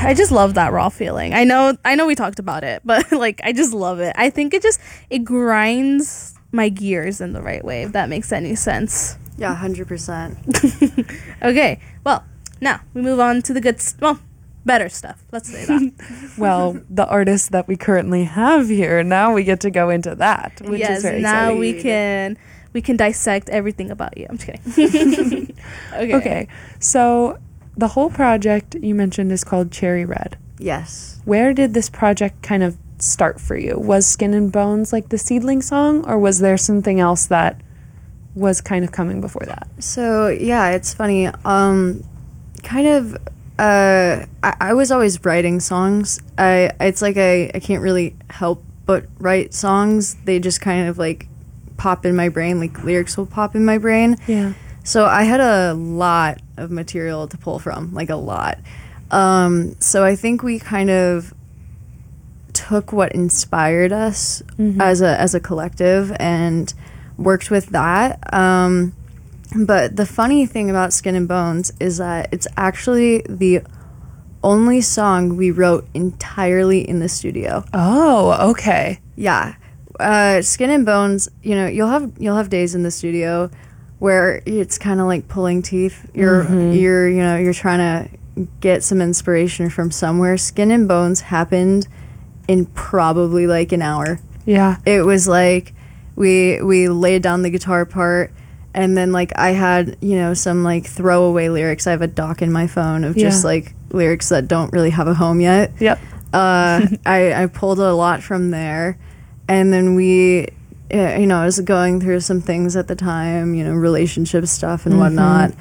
I just love that raw feeling. I know we talked about it, but like I just love it. I think it grinds my gears in the right way, if that makes any sense. Yeah, 100%. Okay, well, now we move on to the better stuff. Let's say that. Well, the artist that we currently have here, now we get to go into that, which is very now exciting. we can dissect everything about you. I'm just kidding. Okay, so the whole project you mentioned is called Cherry Red. Yes. Where did this project kind of start for you? Was Skin and Bones like the seedling song, or was there something else that was kind of coming before that? So, yeah, it's funny. I was always writing songs. It's like I can't really help but write songs. They just kind of like pop in my brain, like lyrics will pop in my brain. Yeah. So I had a lot of material to pull from, like a lot. So I think we kind of took what inspired us as a collective and worked with that. But the funny thing about Skin and Bones is that it's actually the only song we wrote entirely in the studio. Oh, okay. Yeah. Skin and Bones, you know, you'll have days in the studio where it's kind of like pulling teeth. You're trying to get some inspiration from somewhere. Skin and Bones happened in probably like an hour. Yeah. It was like we laid down the guitar part, and then like I had, you know, some like throwaway lyrics. I have a doc in my phone of just like lyrics that don't really have a home yet. Yep. I pulled a lot from there, and then I was going through some things at the time, you know, relationship stuff and whatnot,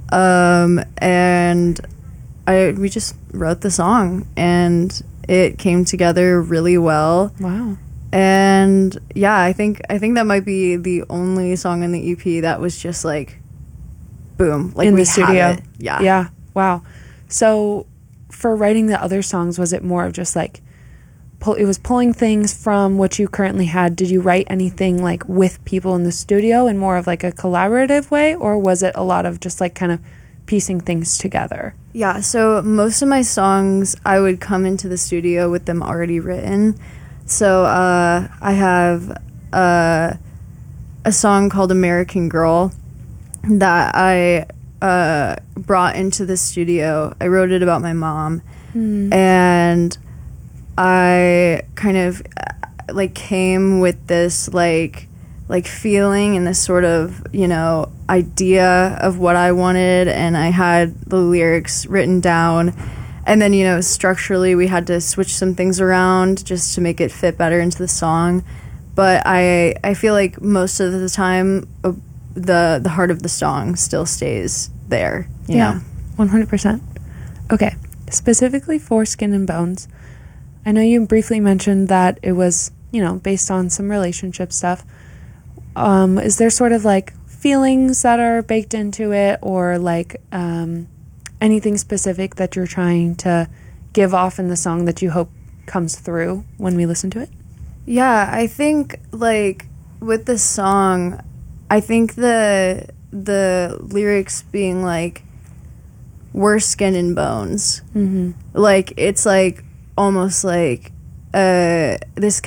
and we just wrote the song, and it came together really well. Wow. And yeah, I think that might be the only song in the EP that was just like, boom, like in we the studio. had it. Yeah. Yeah. Wow. So for writing the other songs, was it more of just like, it was pulling things from what you currently had? Did you write anything like with people in the studio in more of like a collaborative way, or was it a lot of just like kind of piecing things together? Yeah. So most of my songs, I would come into the studio with them already written. So I have a song called American Girl that I brought into the studio. I wrote it about my mom, and I kind of like came with this like feeling and this sort of, you know, idea of what I wanted, and I had the lyrics written down. And then, you know, structurally we had to switch some things around just to make it fit better into the song. But I feel like most of the time the heart of the song still stays there, you know? 100%. Okay. Specifically for Skin and Bones, I know you briefly mentioned that it was, you know, based on some relationship stuff. Is there sort of like feelings that are baked into it, or like anything specific that you're trying to give off in the song that you hope comes through when we listen to it? Yeah, I think like with the song, I think the lyrics being like, we're skin and bones. Like it's like almost like this